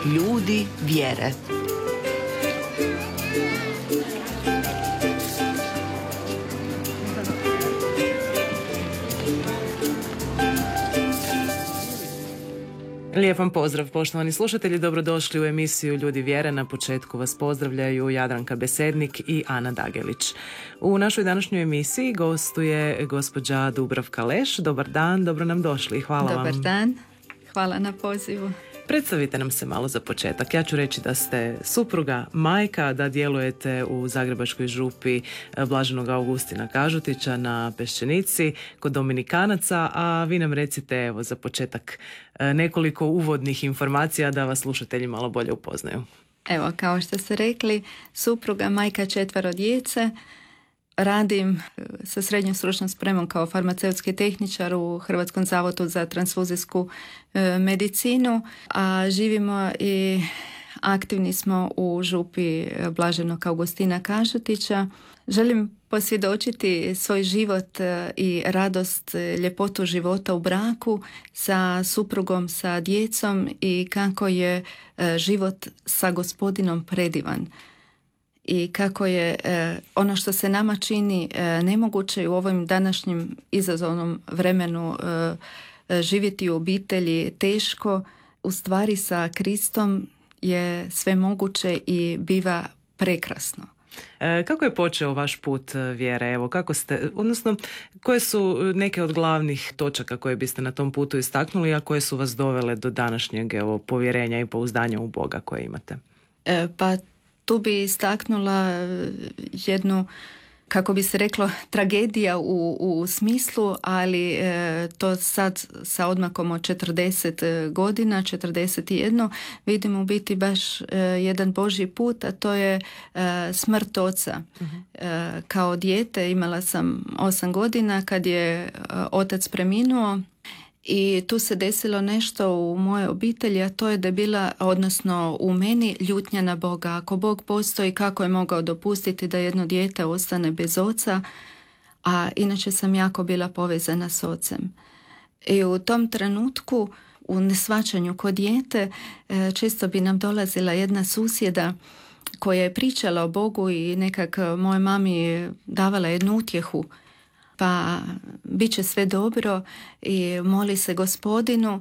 Ljudi vjere. Lijep vam pozdrav, poštovani slušatelji, dobrodošli u emisiju Ljudi vjere. Na početku vas pozdravljaju Jadranka Besednik i Ana Dagelić. U našoj današnjoj emisiji gostuje gospođa Dubravka Leš. Dobar dan, dobro nam došli. Hvala vam. Dobar dan, hvala na pozivu. Predstavite nam se malo za početak. Ja ću reći da ste supruga, majka, da djelujete u Zagrebačkoj župi Blaženog Augustina Kažutića na Peščenici kod Dominikanaca, a vi nam recite evo za početak nekoliko uvodnih informacija da vas slušatelji malo bolje upoznaju. Evo, kao što ste rekli, supruga, majka 4 djece, radim sa srednjom stručnom spremom kao farmaceutski tehničar u Hrvatskom zavodu za transfuzijsku medicinu, a živimo i aktivni smo u župi Blaženog Augustina Kažutića. Želim posvjedočiti svoj život i radost, ljepotu života u braku sa suprugom, sa djecom i kako je život sa Gospodinom predivan. I kako je ono što se nama čini nemoguće u ovom današnjem izazovnom vremenu živjeti u obitelji teško, u stvari sa Kristom je sve moguće i biva prekrasno. Kako je počeo vaš put vjere? Evo, kako ste, odnosno, koje su neke od glavnih točaka koje biste na tom putu istaknuli, a koje su vas dovele do današnjeg povjerenja i pouzdanja u Boga koje imate? Pa tu bi istaknula jednu, kako bi se reklo, tragedija u smislu, ali to sad sa odmakom od 40 godina, 41, vidimo u biti baš jedan Božji put, a to je smrt oca. Kao dijete imala sam 8 godina kad je otac preminuo. I tu se desilo nešto u mojoj obitelji, a to je da je bila, odnosno u meni, ljutnja na Boga. Ako Bog postoji, kako je mogao dopustiti da jedno dijete ostane bez oca, a inače sam jako bila povezana s ocem. I u tom trenutku, u neshvaćanju kod dijete, često bi nam dolazila jedna susjeda koja je pričala o Bogu i nekak mojoj mami davala jednu utjehu. Pa bit će sve dobro i moli se Gospodinu.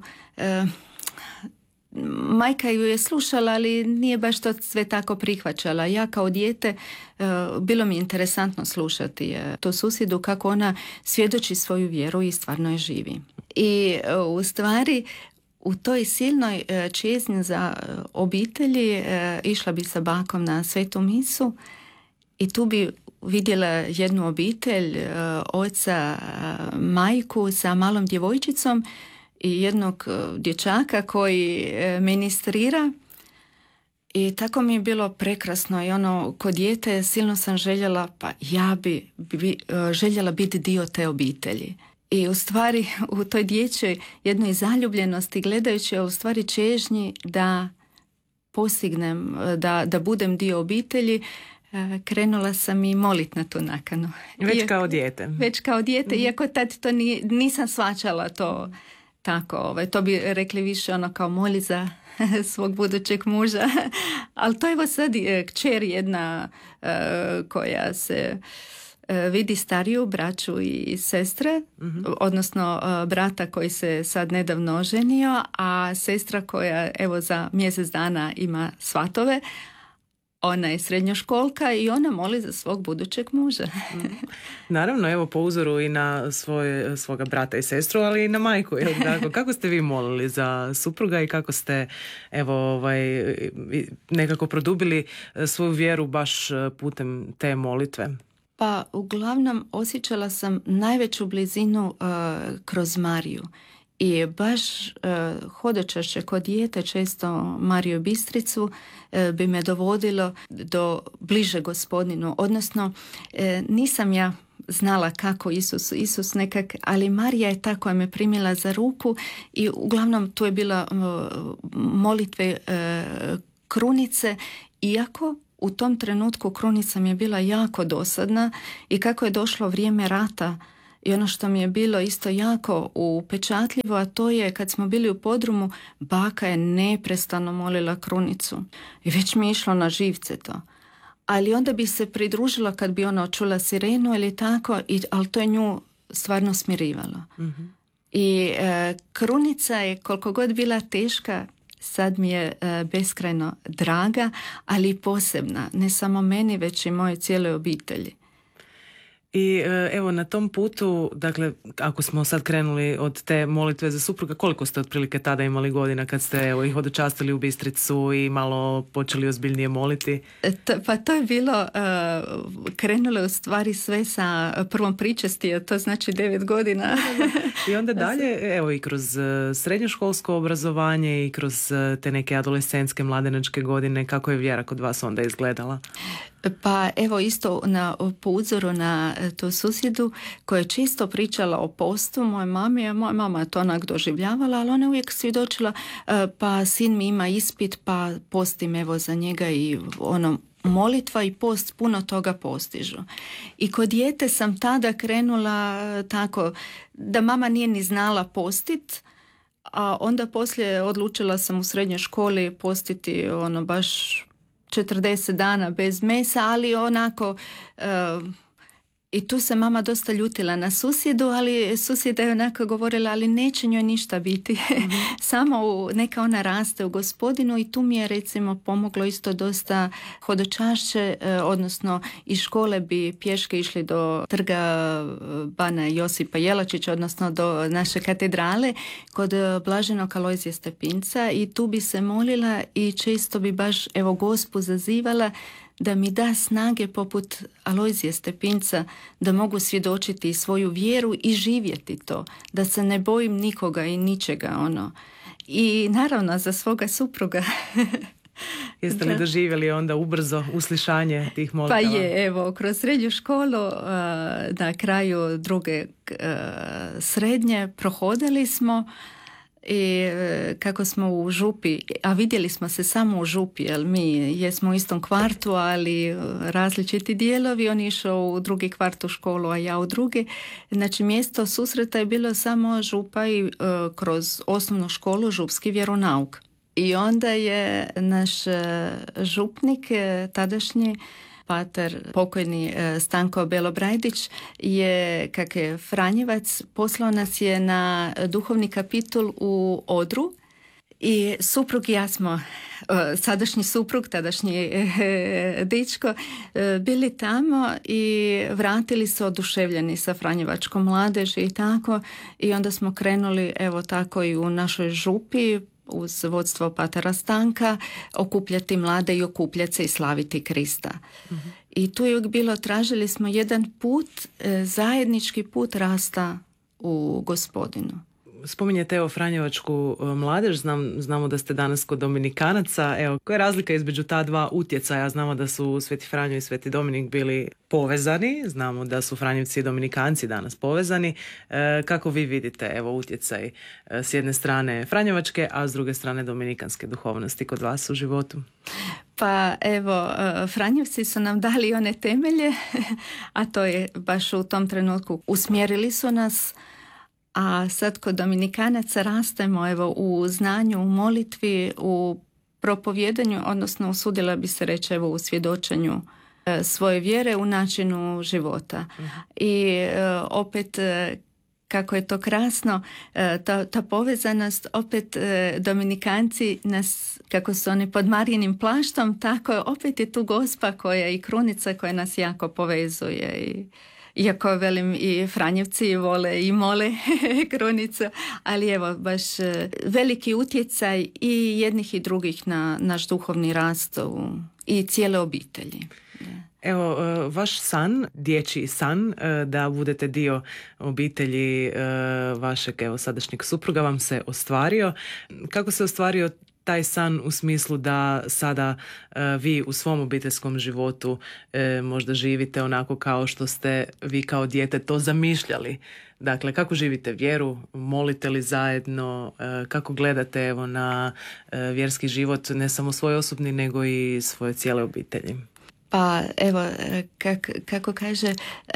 Majka ju je slušala, ali nije baš to sve tako prihvaćala. Ja kao dijete bilo mi interesantno slušati tu susjedu kako ona svjedoči svoju vjeru i stvarno je živi. I u stvari u toj silnoj čezni za obitelji išla bi sa bakom na svetu misu i tu bi vidjela jednu obitelj, oca, majku sa malom djevojčicom i jednog dječaka koji ministrira. I tako mi je bilo prekrasno i kod dijete silno sam željela, pa ja bi željela biti dio te obitelji. I u stvari u toj dječjoj jednoj zaljubljenosti gledajući u stvari čežnji da postignem, da budem dio obitelji, krenula sam i molit na tu nakanu. Kao dijete. Već kao dijete, iako tad to nisam shvaćala to tako. To bi rekli više kao moli za svog budućeg muža. Ali to je sad kćer jedna koja se vidi stariju braću i sestre, odnosno brata koji se sad nedavno oženio, a sestra koja za mjesec dana ima svatove. Ona je srednjoškolka i ona moli za svog budućeg muža. Naravno, po uzoru i na svoga brata i sestru, ali i na majku. Kako ste vi molili za supruga i kako ste nekako produbili svoju vjeru baš putem te molitve? Pa uglavnom osjećala sam najveću blizinu kroz Mariju. I baš hodočašće kod dijete, često Mariju Bistricu, bi me dovodilo do bliže Gospodinu. Odnosno, nisam ja znala kako Isus nekak, ali Marija je ta koja me primila za ruku i uglavnom tu je bila molitve krunice, iako u tom trenutku krunica mi je bila jako dosadna i kako je došlo vrijeme rata I ono što mi je bilo isto jako upečatljivo, a to je kad smo bili u podrumu, baka je neprestano molila krunicu. I već mi je išlo na živce to. Ali onda bi se pridružila kad bi ona čula sirenu ili tako, ali to je nju stvarno smirivalo. Mm-hmm. I krunica je koliko god bila teška, sad mi je beskrajno draga, ali i posebna. Ne samo meni, već i moje cijeloj obitelji. I evo na tom putu, dakle, ako smo sad krenuli od te molitve za supruga, koliko ste otprilike tada imali godina kad ste ih hodočastili u Bistricu i malo počeli ozbiljnije moliti? Pa to je bilo, krenulo u stvari sve sa prvom pričesti, to znači 9 godina. I onda dalje, evo i kroz srednjoškolsko obrazovanje i kroz te neke adolescentske, mladenačke godine, kako je vjera kod vas onda izgledala? Pa evo isto po uzoru na tu susjedu koja je čisto pričala o postu moje mama je to onak doživljavala, ali ona je uvijek svjedočila pa sin mi ima ispit pa postim evo za njega i molitva i post puno toga postižu. I kod dijete sam tada krenula tako da mama nije ni znala postit, a onda poslije odlučila sam u srednjoj školi postiti baš 40 dana bez mesa, ali onako i tu se mama dosta ljutila na susjedu, ali susjeda je onako govorila, ali neće njoj ništa biti. Mm-hmm. Samo neka ona raste u Gospodinu i tu mi je recimo pomoglo isto dosta hodočašće, odnosno iz škole bi pješke išli do trga Bana Josipa Jelačića, odnosno do naše katedrale kod Blaženog Alojzija Stepinca i tu bi se molila i često bi baš Gospu zazivala da mi da snage poput Alojzija Stepinca da mogu svjedočiti svoju vjeru i živjeti to, da se ne bojim nikoga i ničega I naravno za svoga supruga. Jeste li doživjeli onda ubrzo uslišanje tih molitava? Pa je, evo, kroz srednju školu na kraju druge srednje prohodili smo i kako smo u župi, a vidjeli smo se samo u župi, jer mi jesmo u istom kvartu, ali različiti dijelovi, on išao u drugi kvart u školu, a ja u drugi. Znači mjesto susreta je bilo samo župa i kroz osnovnu školu župski vjeronauk. I onda je naš župnik, tadašnji pater pokojni Stanko Belobrajdić je, kak je Franjevac, poslao nas je na duhovni kapitul u Odru i suprug i ja smo, sadašnji suprug, tadašnji dečko, bili tamo i vratili se oduševljeni sa franjevačkom mladeži i tako. I onda smo krenuli evo tako i u našoj župi uz vodstvo patera Stanka okupljati mlade i okupljati se i slaviti Krista. Mm-hmm. I tu je uvijek bilo, tražili smo jedan put, zajednički put rasta u Gospodinu. Spominjete evo franjevačku mladež, znamo da ste danas kod Dominikanaca. Evo, koja je razlika između ta dva utjecaja? Znamo da su Sveti Franjo i Sveti Dominik bili povezani, znamo da su Franjevci i Dominikanci danas povezani. Kako vi vidite evo utjecaj s jedne strane franjevačke, a s druge strane dominikanske duhovnosti kod vas u životu? Pa evo, Franjevci su nam dali one temelje, a to je baš u tom trenutku usmjerili su nas. A sad kod Dominikanaca rastemo evo u znanju, u molitvi, u propovjedanju, odnosno usudila bi se reći evo u svjedočenju svoje vjere, u načinu života. I opet kako je to krasno, ta povezanost, opet Dominikanci nas, kako su oni pod Marijinim plaštom, tako opet je tu Gospa koja i krunica koja nas jako povezuje i iako velim i Franjevci vole i mole krunicu, ali evo baš veliki utjecaj i jednih i drugih na naš duhovni rast i cijele obitelji. Evo, vaš san, dječji san, da budete dio obitelji vašeg sadašnjeg supruga vam se ostvario. Kako se ostvario taj san u smislu da sada vi u svom obiteljskom životu možda živite onako kao što ste vi kao dijete to zamišljali? Dakle, kako živite vjeru, molite li zajedno, kako gledate na vjerski život, ne samo svoj osobni, nego i svoje cijele obitelji? Pa evo, kako kaže,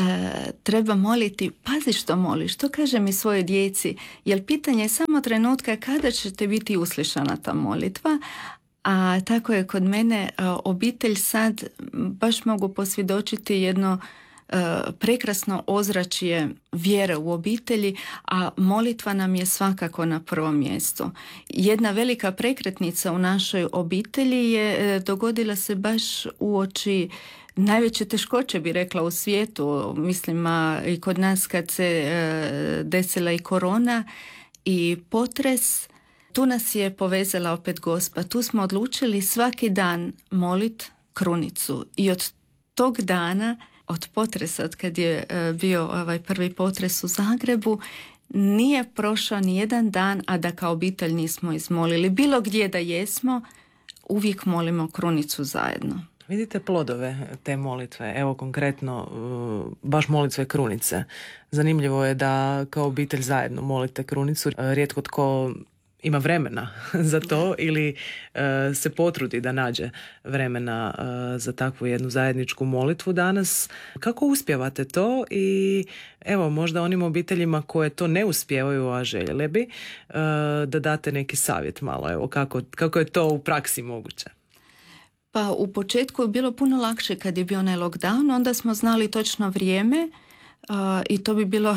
treba moliti, pazi što moliš, to kažem i svojoj djeci, jer pitanje je samo trenutka kada ćete biti uslišana ta molitva, a tako je kod mene obitelj sad, baš mogu posvjedočiti jedno prekrasno ozračje vjere u obitelji, a molitva nam je svakako na prvom mjestu. Jedna velika prekretnica u našoj obitelji je dogodila se baš uoči najveće teškoće, bi rekla, u svijetu, mislim i kod nas kad se desila i korona i potres. Tu nas je povezala opet Gospa. Tu smo odlučili svaki dan molit krunicu i od tog dana, od potresa, od kad je bio ovaj prvi potres u Zagrebu, nije prošao ni jedan dan, a da kao obitelj nismo izmolili. Bilo gdje da jesmo, uvijek molimo krunicu zajedno. Vidite plodove te molitve, evo konkretno baš molitve krunice. Zanimljivo je da kao obitelj zajedno molite krunicu. Rijetko tko ima vremena za to ili se potrudi da nađe vremena za takvu jednu zajedničku molitvu danas. Kako uspijevate to i evo možda onim obiteljima koje to ne uspijevaju, a željele bi, da date neki savjet malo, evo kako je to u praksi moguće? Pa u početku je bilo puno lakše kad je bio onaj lockdown, onda smo znali točno vrijeme i to bi bilo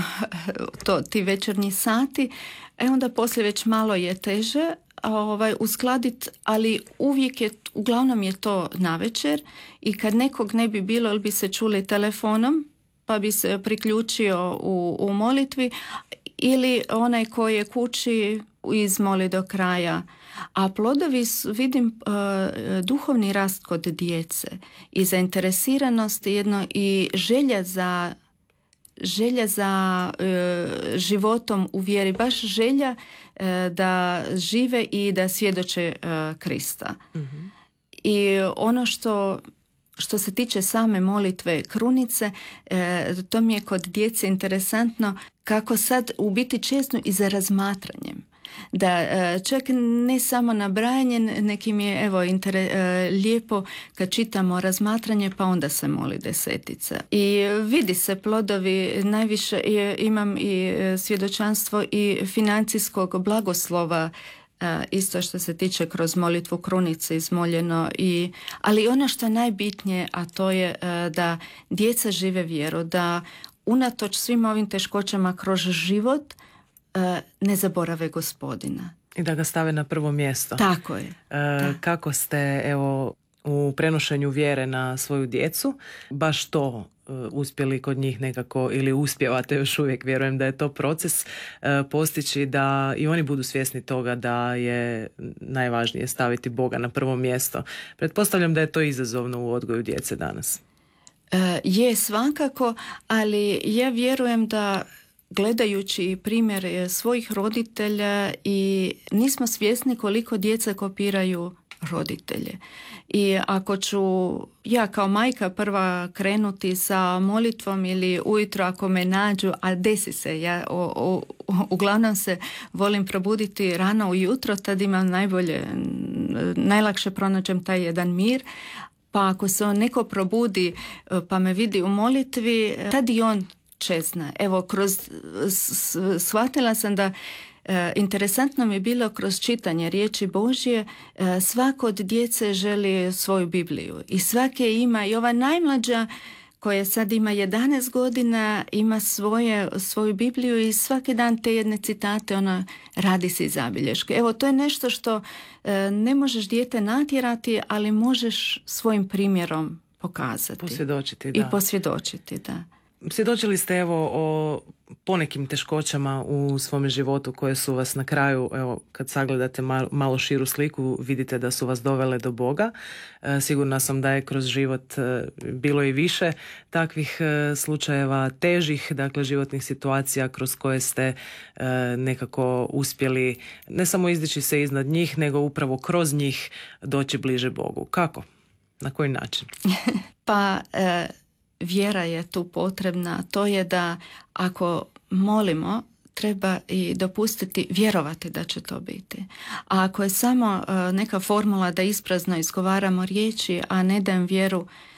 ti večernji sati. Onda poslije već malo je teže uskladiti, ali uglavnom je to navečer i kad nekog ne bi bilo ili bi se čuli telefonom pa bi se priključio u molitvi ili onaj koji je kući izmoli do kraja. A plodovi vidim duhovni rast kod djece i zainteresiranost jedno i želja za životom u vjeri, baš želja da žive i da svjedoče Krista. Mm-hmm. I ono što se tiče same molitve krunice, to mi je kod djece interesantno kako sad u biti često i za razmatranjem. Da čak ne samo nabrajanje, nekim je lijepo kad čitamo razmatranje pa onda se moli desetica. I vidi se plodovi, najviše imam i svjedočanstvo i financijskog blagoslova, isto što se tiče kroz molitvu krunice izmoljeno. Ali ono što je najbitnije, a to je da djeca žive vjeru, da unatoč svim ovim teškoćama kroz život ne zaborave Gospodina. I da ga stave na prvo mjesto. Tako je. Kako ste u prenošenju vjere na svoju djecu baš to uspjeli kod njih nekako ili uspijevate još uvijek, vjerujem da je to proces, postići da i oni budu svjesni toga da je najvažnije staviti Boga na prvo mjesto. Pretpostavljam da je to izazovno u odgoju djece danas. Je svakako, ali ja vjerujem da gledajući primjer svojih roditelja i nismo svjesni koliko djeca kopiraju roditelje. I ako ću ja kao majka prva krenuti sa molitvom ili ujutro ako me nađu, a desi se, ja uglavnom se volim probuditi rano ujutro, tad imam najlakše pronađem taj jedan mir. Pa ako se neko probudi pa me vidi u molitvi, tad i on čezna. Evo, shvatila sam da interesantno mi je bilo kroz čitanje riječi Božje, svako od djece želi svoju Bibliju i svake ima, i ova najmlađa koja sad ima 11 godina ima svoju Bibliju i svaki dan te jedne citate ona radi si zabilješke. Evo, to je nešto što ne možeš dijete natjerati, ali možeš svojim primjerom pokazati. Posvjedočiti, da. I posvjedočiti, da. Svjedočili ste o ponekim teškoćama u svome životu koje su vas na kraju, kad sagledate malo širu sliku, vidite da su vas dovele do Boga. Sigurna sam da je kroz život bilo i više takvih slučajeva, težih, dakle životnih situacija kroz koje ste nekako uspjeli ne samo izdići se iznad njih, nego upravo kroz njih doći bliže Bogu. Kako? Na koji način? Pa vjera je tu potrebna. To je da ako molimo, treba i dopustiti vjerovati da će to biti. A ako je samo neka formula da isprazno izgovaramo riječi, a ne dajem vjeru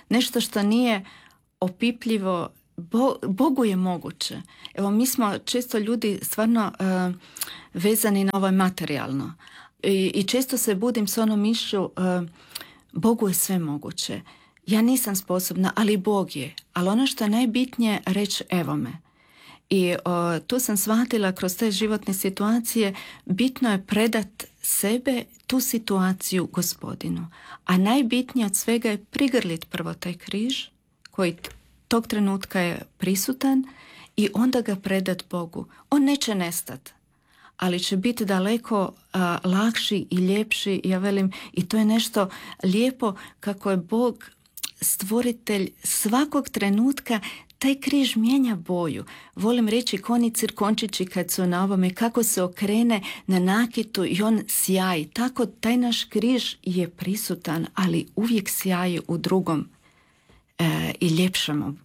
nešto što nije opipljivo, Bogu je moguće. Evo, mi smo često ljudi stvarno vezani na ovo materijalno. I često se budim s onom mišlju, Bogu je sve moguće. Ja nisam sposobna, ali Bog je. Ali ono što je najbitnije, reći evo me. I tu sam shvatila kroz te životne situacije, bitno je predat sebe, tu situaciju Gospodinu. A najbitnije od svega je prigrlit prvo taj križ, koji tog trenutka je prisutan, i onda ga predat Bogu. On neće nestati, ali će biti daleko lakši i ljepši, ja velim, i to je nešto lijepo kako je Bog stvoritelj svakog trenutka. Taj križ mijenja boju. Volim reći koni cirkončići kad su na ovome, kako se okrene na nakitu i on sjaji. Tako taj naš križ je prisutan, ali uvijek sjaji u drugom i ljepšom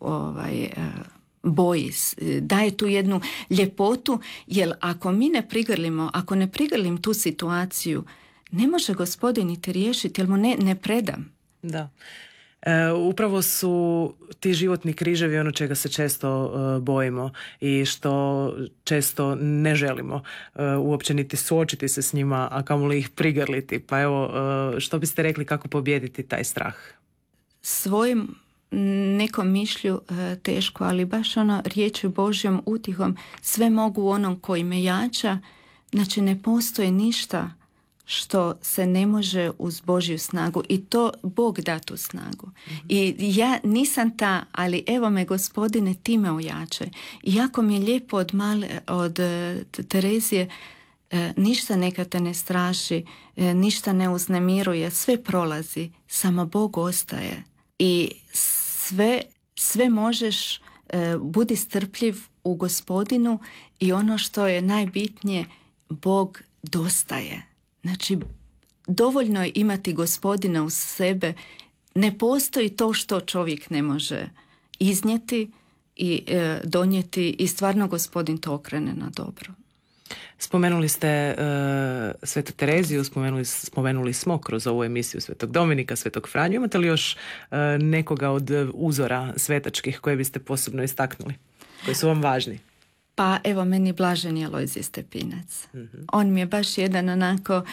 boji. Daje tu jednu ljepotu, jer ako mi ne prigrlimo, ako ne prigrlim tu situaciju, ne može Gospodin niti riješiti, jer mu ne predam. Da. Upravo su ti životni križevi ono čega se često bojimo i što često ne želimo uopće niti suočiti se s njima, a kamoli ih prigrliti. Pa evo, što biste rekli kako pobijediti taj strah? Svojim nekom mišlju teško, ali baš ono riječju Božjom utihom, sve mogu onom koji me jača. Znači, ne postoji ništa što se ne može uz Božju snagu, i to Bog da tu snagu. I ja nisam ta, ali evo me Gospodine, ti me ojačaj. Iako mi je lijepo od Terezije, ništa neka te ne straši, ništa ne uznemiruje, sve prolazi, samo Bog ostaje. I sve možeš, budi strpljiv u Gospodinu, i ono što je najbitnije, Bog dostaje. Znači, dovoljno je imati Gospodina uz sebe. Ne postoji to što čovjek ne može iznijeti i donijeti, i stvarno Gospodin to okrene na dobro. Spomenuli ste Svetu Tereziju, spomenuli smo kroz ovu emisiju Svetog Dominika, Svetog Franju. Imate li još nekoga od uzora svetačkih koje biste posebno istaknuli, koji su vam važni? Pa evo, meni blaženi Alojzije Stepinac. On mi je baš jedan onako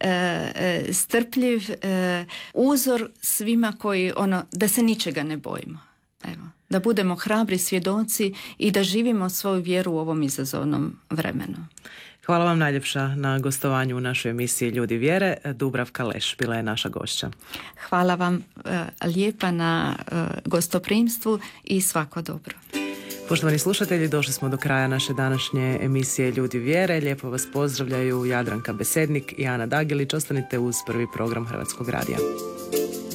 strpljiv uzor svima koji, da se ničega ne bojimo. Evo, da budemo hrabri svjedoci i da živimo svoju vjeru u ovom izazovnom vremenu. Hvala vam najljepša na gostovanju u našoj emisiji Ljudi vjere. Dubravka Leš bila je naša gošća. Hvala vam lijepa na gostoprimstvu i svako dobro. Poštovani slušatelji, došli smo do kraja naše današnje emisije Ljudi vjere. Lijepo vas pozdravljaju Jadranka Besednik i Ana Dagilić. Ostanite uz prvi program Hrvatskog radija.